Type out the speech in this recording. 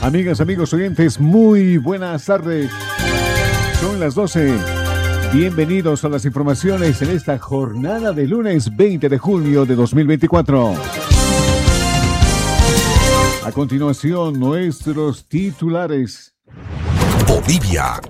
Amigas, amigos oyentes, muy buenas tardes. Son las 12. Bienvenidos a las informaciones en esta jornada de lunes 20 de junio de 2024. A continuación, nuestros titulares. Bolivia